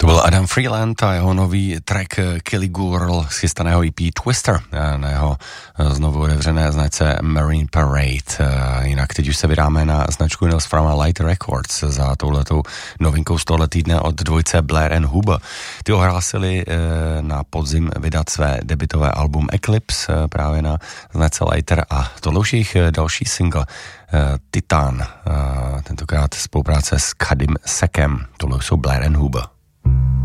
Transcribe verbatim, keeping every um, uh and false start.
byl Adam Freeland a jeho nový track Killy Girl z chystaného E P Twister na jeho znovu otevřené značce Marine Parade. Jinak teď už se vydáme na značku Nils Fram Light Records za touhletou novinkou z tohle týdne od dvojce Blair and Huber. Ty ohlásili na podzim vydat své debutové album Eclipse právě na značce Lighter a tohle už jejich další single Titan, tentokrát spolupráce s Kadim Sekem. Tohle jsou Blair and Huber.